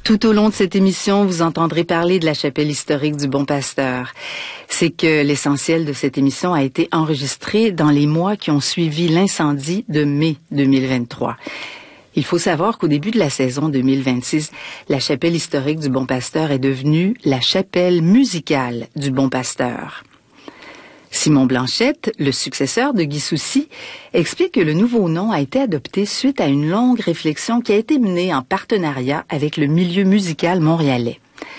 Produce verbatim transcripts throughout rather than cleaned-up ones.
Tout au long de cette émission, vous entendrez parler de la chapelle historique du Bon Pasteur. C'est que l'essentiel de cette émission a été enregistré dans les mois qui ont suivi l'incendie de mai deux mille vingt-trois. Il faut savoir qu'au début de la saison deux mille vingt-six, la chapelle historique du Bon Pasteur est devenue la chapelle musicale du Bon Pasteur. Simon Blanchette, le successeur de Guy Soucy, explique que le nouveau nom a été adopté suite à une longue réflexion qui a été menée en partenariat avec le milieu musical montréalais.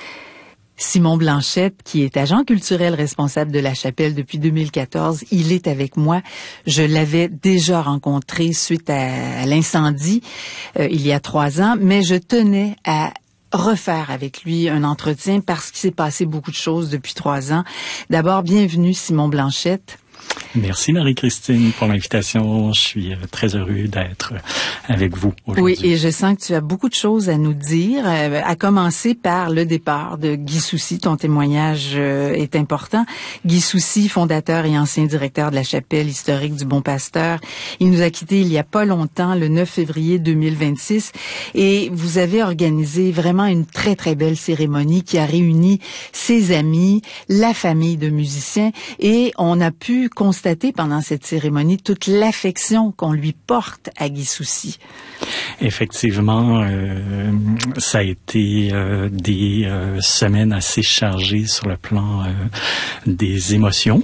Simon Blanchette, qui est agent culturel responsable de la chapelle depuis deux mille quatorze, il est avec moi. Je l'avais déjà rencontré suite à, à l'incendie euh, il y a trois ans, mais je tenais à refaire avec lui un entretien parce qu'il s'est passé beaucoup de choses depuis trois ans. D'abord, bienvenue Simon Blanchette. Merci Marie-Christine pour l'invitation. Je suis très heureux d'être avec vous aujourd'hui. Oui, et je sens que tu as beaucoup de choses à nous dire, à commencer par le départ de Guy Soucy. Ton témoignage est important. Guy Soucy, fondateur et ancien directeur de la chapelle historique du Bon Pasteur. Il nous a quittés il y a pas longtemps, le neuf février deux mille vingt-six, et vous avez organisé vraiment une très très belle cérémonie qui a réuni ses amis, la famille de musiciens, et on a pu constater pendant cette cérémonie toute l'affection qu'on lui porte à Guy Soucy. Effectivement, euh, ça a été euh, des euh, semaines assez chargées sur le plan euh, des émotions.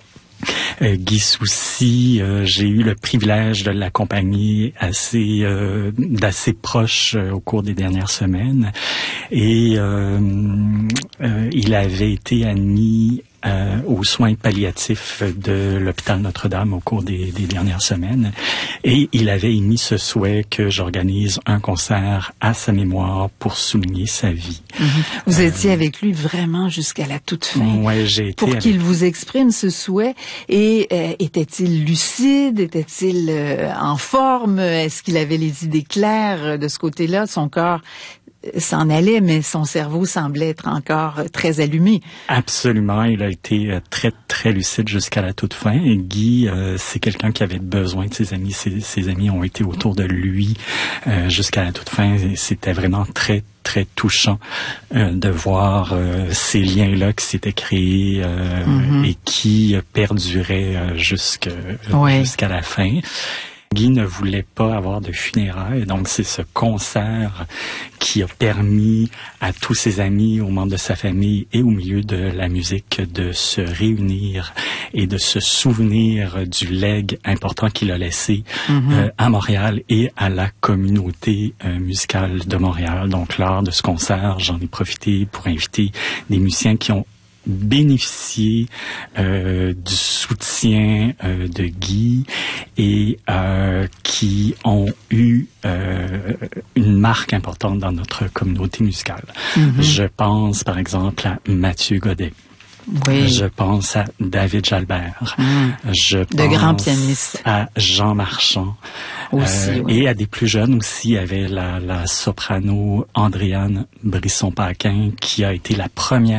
Euh, Guy Soucy, euh, j'ai eu le privilège de l'accompagner assez euh, d'assez proche euh, au cours des dernières semaines, et euh, euh, il avait été admis Euh, aux soins palliatifs de l'hôpital Notre-Dame au cours des, des dernières semaines, et il avait émis ce souhait que j'organise un concert à sa mémoire pour souligner sa vie. Mm-hmm. Vous euh, étiez avec lui vraiment jusqu'à la toute fin. Ouais, j'ai été pour avec... qu'il vous exprime ce souhait. Et euh, était-il lucide? Était-il euh, en forme? Est-ce qu'il avait les idées claires de ce côté-là? Son corps s'en allait, mais son cerveau semblait être encore très allumé. Absolument, il a été très, très lucide jusqu'à la toute fin. Et Guy, euh, c'est quelqu'un qui avait besoin de ses amis. Ses, ses amis ont été autour de lui euh, jusqu'à la toute fin. Et c'était vraiment très, très touchant euh, de voir euh, ces liens-là qui s'étaient créés euh, mm-hmm. et qui perduraient euh, jusque, ouais. jusqu'à la fin. Guy ne voulait pas avoir de funérailles, donc c'est ce concert qui a permis à tous ses amis, aux membres de sa famille et au milieu de la musique de se réunir et de se souvenir du legs important qu'il a laissé mm-hmm. euh, à Montréal et à la communauté euh, musicale de Montréal. Donc lors de ce concert, j'en ai profité pour inviter des musiciens qui ont bénéficier euh, du soutien euh, de Guy et euh, qui ont eu euh, une marque importante dans notre communauté musicale. Mm-hmm. Je pense par exemple à Mathieu Godet. Oui. Je pense à David Jalbert. Mmh. Je de pense grands pianistes. À Jean Marchand. Aussi, euh, oui. Et à des plus jeunes aussi, il y avait la, la soprano Andréane Brisson-Paquin qui a été la première